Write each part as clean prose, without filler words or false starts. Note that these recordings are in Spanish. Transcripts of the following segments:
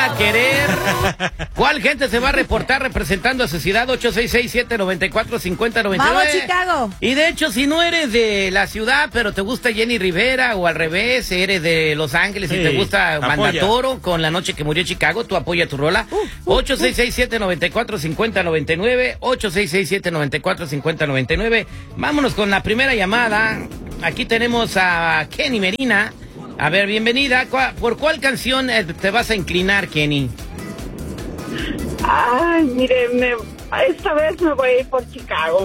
a querer? ¿Cuál gente se va a reportar representando a su ciudad? 866-794-5099. ¡Vamos, Chicago! Y de hecho, si no eres de la ciudad, pero te gusta Jenny Rivera, o al revés, eres de Los Ángeles y te gusta Mandatoro con La Noche que Murió Chicago, tú apoya tu rola. 866-794-5099. 866-794-5099. Vámonos con la primera llamada. Aquí tenemos a Kenny Medina. A ver, bienvenida. ¿Por cuál canción te vas a inclinar, Kenny? Ay, mire, esta vez me voy a ir por Chicago.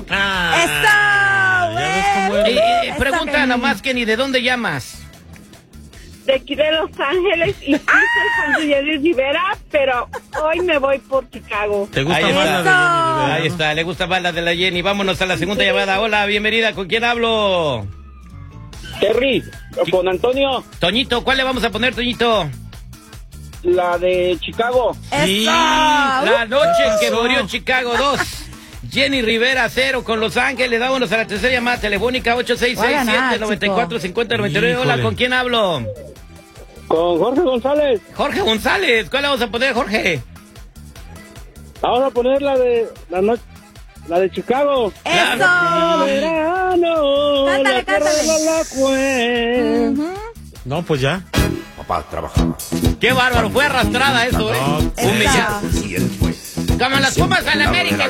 Pregunta nomás, Kenny, ¿de dónde llamas? De aquí de Los Ángeles y soy fan de Jenny Rivera, pero hoy me voy por Chicago. ¿Te gusta más la de Jenny Rivera? Ahí está, le gusta más la de la Jenny. Vámonos a la segunda llamada. Hola, bienvenida. ¿Con quién hablo? Terry, con Antonio. Toñito, ¿cuál le vamos a poner, Toñito? La de Chicago. Sí, La Noche que Murió Chicago 2. Jenny Rivera 0 con Los Ángeles. Vámonos a la tercera llamada telefónica. 866-794-5099. Hola, ¿con quién hablo? Con Jorge González. Jorge González. ¿Cuál le vamos a poner, Jorge? Vamos a poner la de Chicago. ¡Eso! Verano, Cántale, cántale. No, pues ya. Papá trabajaba. Qué bárbaro, fue arrastrada eso, No, Humillado. Como las Pumas al América.